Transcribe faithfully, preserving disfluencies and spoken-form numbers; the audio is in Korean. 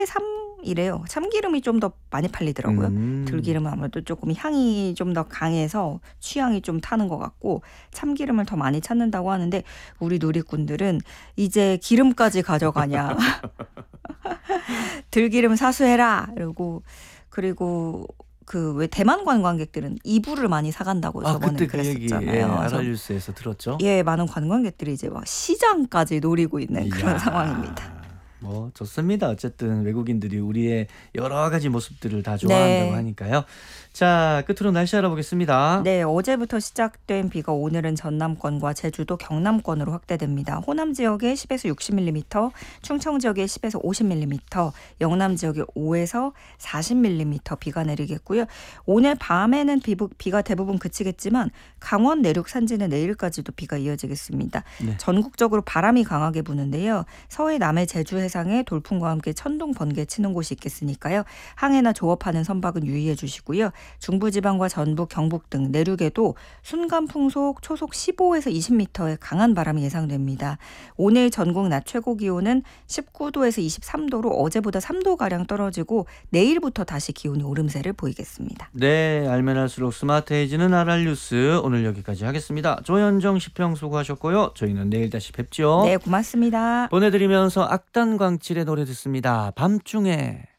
삼이래요. 참기름이 좀 더 많이 팔리더라고요. 음. 들기름은 아무래도 조금 향이 좀 더 강해서 취향이 좀 타는 것 같고 참기름을 더 많이 찾는다고 하는데 우리 누리꾼들은 이제 기름까지 가져가냐. 들기름 사수해라. 이러고 그리고 그 왜 대만 관광객들은 이불을 많이 사간다고 아 저번에 그때 그 얘기 예, 그랬었잖아요. 그래서 아랍뉴스에서 들었죠? 예, 많은 관광객들이 이제 막 시장까지 노리고 있는 그런 이야. 상황입니다. 뭐 좋습니다. 어쨌든 외국인들이 우리의 여러 가지 모습들을 다 좋아한다고 네. 하니까요. 자, 끝으로 날씨 알아보겠습니다. 네, 어제부터 시작된 비가 오늘은 전남권과 제주도, 경남권으로 확대됩니다. 호남 지역에 십에서 육십 밀리미터, 충청 지역에 십에서 오십 밀리미터, 영남 지역에 오에서 사십 밀리미터 비가 내리겠고요. 오늘 밤에는 비, 비가 대부분 그치겠지만 강원 내륙 산지는 내일까지도 비가 이어지겠습니다. 네. 전국적으로 바람이 강하게 부는데요. 서해 남해 제주 해상에 돌풍과 함께 천둥 번개 치는 곳이 있겠으니까요. 항해나 조업하는 선박은 유의해 주시고요. 중부지방과 전북, 경북 등 내륙에도 순간 풍속 초속 십오에서 이십 미터의 강한 바람이 예상됩니다. 오늘 전국 낮 최고 기온은 십구 도에서 이십삼 도로 어제보다 삼 도가량 떨어지고 내일부터 다시 기온이 오름세를 보이겠습니다. 네, 알면 할수록 스마트해지는 아랄뉴스 오늘 여기까지 하겠습니다. 조현정 시평 수고하셨고요. 저희는 내일 다시 뵙죠. 네, 고맙습니다. 보내드리면서 악단광칠의 노래 듣습니다. 밤중에.